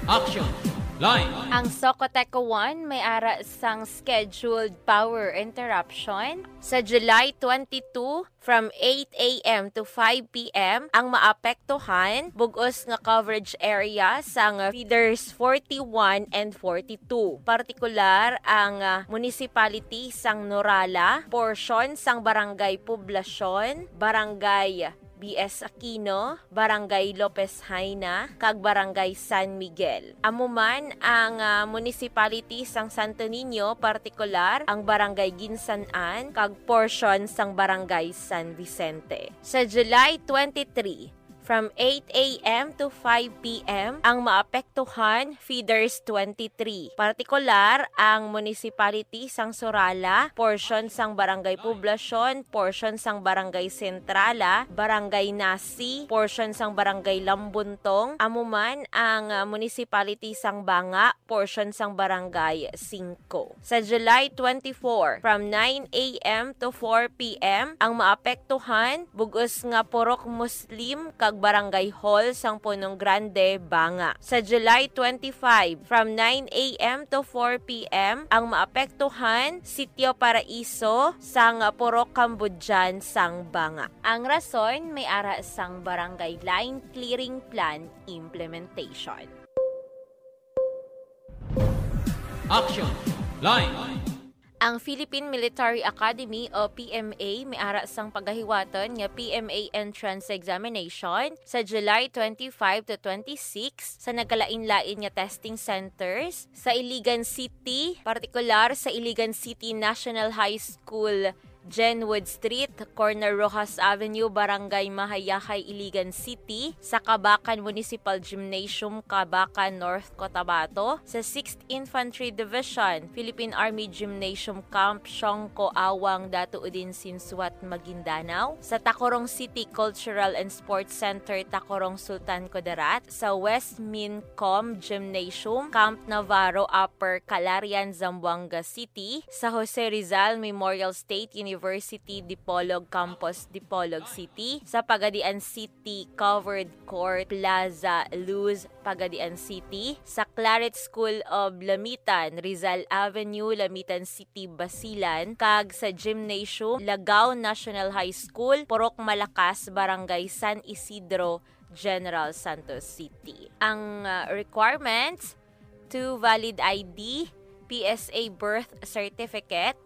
Action! Line! Ang Socoteco 1 may ara sang scheduled power interruption sa July 22 from 8 a.m. to 5 p.m. Ang maapektuhan bugos nga coverage area sang feeders 41 and 42. Partikular ang municipality sang Norala, portion sang Barangay Poblasyon, Barangay B.S. Aquino, Barangay Lopez Haina, kag Barangay San Miguel. Amuman ang municipality sang Santo Niño, partikular ang Barangay Ginsanan, kag portion sang Barangay San Vicente. Sa July 23, from 8 a.m. to 5 p.m. ang maapektuhan feeders 23. Partikular ang municipality sang Sorala, portion sang Barangay Poblasyon, portion sang Barangay Centrala, Barangay Nasi, portion sang Barangay Lambuntong, amuman ang municipality sang Banga, portion sang Barangay 5. Sa July 24, from 9 a.m. to 4 p.m. ang maapektuhan bugos nga purok Muslim kag Barangay Hall sang Punong Grande, Banga. Sa July 25, from 9 a.m. to 4 p.m. ang maapektuhan Sitio Paraiso sang Purok Cambodjan sang Banga. Ang rason may ara sang Barangay Line Clearing Plan Implementation. Action! Line! Ang Philippine Military Academy o PMA may ara sang pagahiwaton nga PMA entrance examination sa July 25 to 26 sa nagkalain-lain nga testing centers sa Iligan City, partikular sa Iligan City National High School, Jenwood Street, corner Rojas Avenue, Barangay Mahayakay, Iligan City, sa Kabakan Municipal Gymnasium, Kabakan, North Cotabato, sa 6th Infantry Division, Philippine Army Gymnasium Camp, Siongko, Awang, Datuudin, Sinsuat, Maguindanao, sa Tacorong City Cultural and Sports Center, Tacorong, Sultan Kudarat, sa West Mincom Gymnasium, Camp Navarro, Upper Calarian, Zamboanga City, sa Jose Rizal Memorial State University, Dipolog Campus, Dipolog City, sa Pagadian City Covered Court Plaza, Luz, Pagadian City, sa Claret School of Lamitan, Rizal Avenue, Lamitan City, Basilan, kag sa Gymnasium, Lagao National High School, Purok Malakas, Barangay San Isidro, General Santos City. Ang requirements: 2 valid ID, PSA birth certificate,